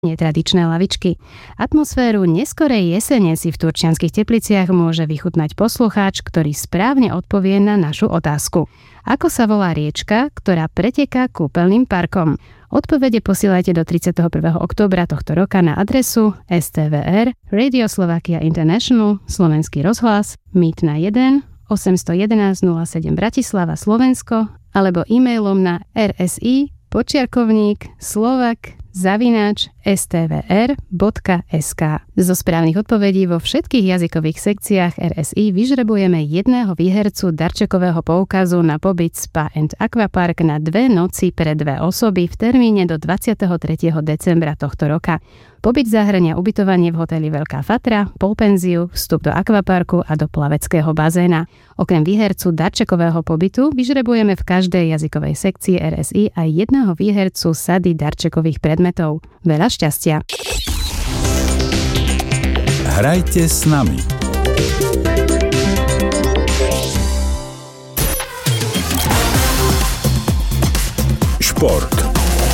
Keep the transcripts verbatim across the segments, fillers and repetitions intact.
netradičné lavičky. Atmosféru neskorej jesene si v Turčianskych Tepliciach môže vychutnať poslucháč, ktorý správne odpovie na našu otázku. Ako sa volá riečka, ktorá preteká kúpeľným parkom? Odpovede posielajte do tridsiateho prvého októbra tohto roka na adresu es té vé er Radio Slovakia International Slovenský rozhlas Mýtna jeden osem jedna jedna nula sedem Bratislava Slovensko alebo e-mailom na er es í počiarkovník slovak zavináč es té vé er bodka es ká. Zo správnych odpovedí vo všetkých jazykových sekciách er es í vyžrebujeme jedného výhercu darčekového poukazu na pobyt Spa and Aquapark na dve noci pre dve osoby v termíne do dvadsiateho tretieho decembra tohto roka. Pobyt zahŕňa ubytovanie v hoteli Veľká Fatra, polpenziu, vstup do akvaparku a do plaveckého bazéna. Okrem výhercu darčekového pobytu vyžrebujeme v každej jazykovej sekcii er es í aj jedného výhercu sady darčekových predmetov. Veľa šťastia. Hrajte s nami. Šport.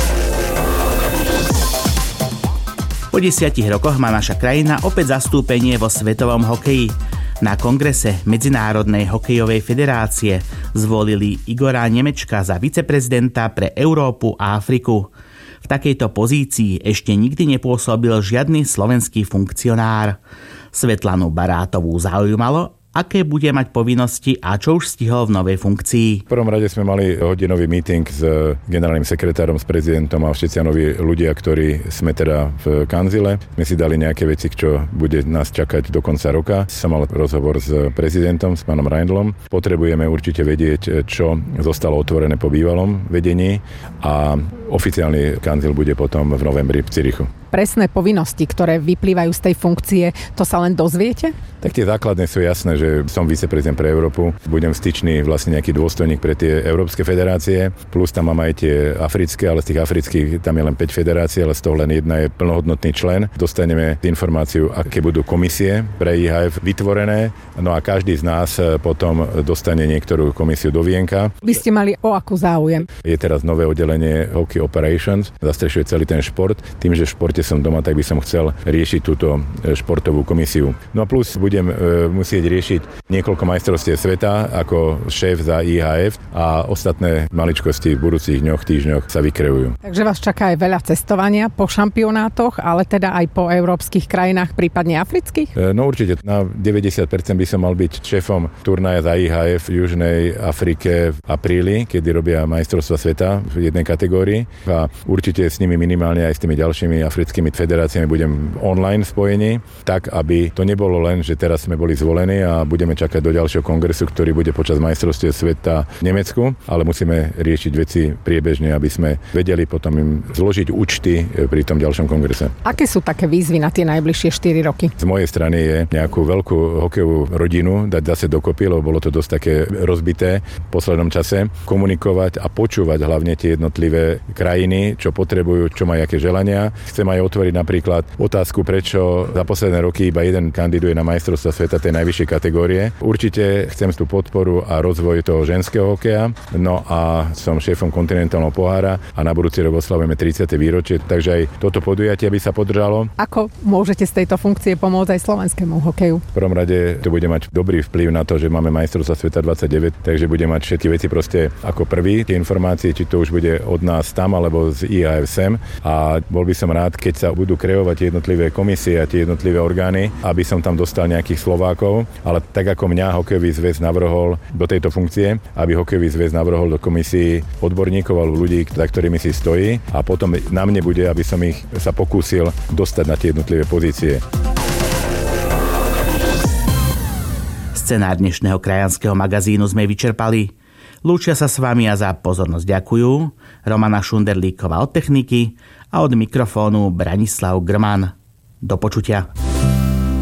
Po desiatich rokoch má naša krajina opäť zastúpenie vo svetovom hokeji. Na kongrese Medzinárodnej hokejovej federácie zvolili Igora Nemečka za viceprezidenta pre Európu a Afriku. V takejto pozícii ešte nikdy nepôsobil žiadny slovenský funkcionár. Svetlanu Barátovú zaujímalo, aké bude mať povinnosti a čo už stihol v novej funkcii. V prvom rade sme mali hodinový meeting s generálnym sekretárom, s prezidentom a všetci noví ľudia, ktorí sme teda v kanzile. My si dali nejaké veci, čo bude nás čakať do konca roka. Som mal rozhovor s prezidentom, s pánom Reindlom. Potrebujeme určite vedieť, čo zostalo otvorené po bývalom vedení a oficiálny kanzil bude potom v novembri v Cirichu. Presné povinnosti, ktoré vyplývajú z tej funkcie, to sa len dozviete? Tak tie základné sú jasné, že som viceprezident pre Európu, budem styčný vlastne nejaký dôstojník pre tie európske federácie, plus tam mám aj tie africké, ale z tých afrických tam je len päť federácií, ale z toho len jedna je plnohodnotný člen. Dostaneme informáciu, aké budú komisie pre í há ef vytvorené, no a každý z nás potom dostane niektorú komisiu do vienka. Vy ste mali o akú záujem? Je teraz nové oddelenie Hockey Operations, zastrešuje celý ten šport. Tým, že v športe som doma, tak by som chcel riešiť túto športovú komisiu. No a plus budem e, musieť riešiť niekoľko majstrovstiev sveta ako šéf za í há ef a ostatné maličkosti v budúcich dňoch, týždňoch sa vykreujú. Takže vás čaká aj veľa cestovania po šampionátoch, ale teda aj po európskych krajinách, prípadne afrických? E, no určite, na deväťdesiat percent by som mal byť šéfom turnaja za í há ef v Južnej Afrike v apríli, kedy robia majstrovstvá sveta v jednej kategórii a určite s nimi minimálne aj s tými ďalšími africkými federáciami budem online spojení, tak aby to nebolo len, že teraz sme boli zvolení a budeme čakať do ďalšieho kongresu, ktorý bude počas majstrovstiev sveta v Nemecku, ale musíme riešiť veci priebežne, aby sme vedeli potom im zložiť účty pri tom ďalšom kongrese. Aké sú také výzvy na tie najbližšie štyri roky? Z mojej strany je nejakú veľkú hokejovú rodinu dať zase dokopy, lebo bolo to dosť také rozbité v poslednom čase, komunikovať a počúvať hlavne tie jednotlivé krajiny, čo potrebujú, čo majú aké želania. Chcem aj otvoriť napríklad otázku, prečo za posledné roky iba jeden kandiduje na majstrovstvá sveta tej najvyššej kategórie. Určite chcem tú podporu a rozvoj toho ženského hokeja. No a som šéfom kontinentálneho pohára a na budúci rok oslavujeme tridsiate výročie, takže aj toto podujatie by sa podržalo. Ako môžete z tejto funkcie pomôcť aj slovenskému hokeju? V prvom rade to bude mať dobrý vplyv na to, že máme majstrovstvá sveta dvadsaťdeväť, takže bude mať všetky veci proste ako prvý tie informácie, či to už bude od nás tam alebo z í há ef sem. A bol by som rád, keď sa budú kreovať jednotlivé komisie a tie jednotlivé orgány, aby som tam dostal nejakých Slovákov, ale tak ako mňa hokejový zväz navrhol do tejto funkcie, aby hokejový zväz navrhol do komisii odborníkov alebo ľudí, za ktorými si stojí a potom na mne bude, aby som ich sa pokúsil dostať na tie jednotlivé pozície. Scenár dnešného krajanského magazínu sme vyčerpali. Lúčia sa s vami a za pozornosť ďakujú Romana Šunderlíková od techniky a od mikrofónu Branislav Grman. Do počutia.